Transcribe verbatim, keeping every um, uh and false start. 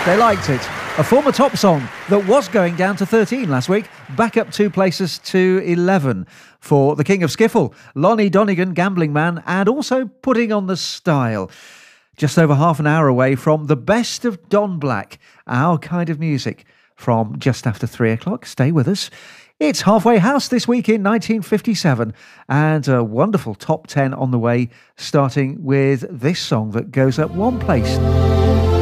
They liked it. A former top song that was going down to thirteen last week, back up two places to eleven for the King of Skiffle, Lonnie Donegan, Gambling Man, and also putting on the style. Just over half an hour away from the best of Don Black, our kind of music from just after three o'clock. Stay with us. It's Halfway House this week in nineteen fifty-seven, and a wonderful top ten on the way, starting with this song that goes up one place.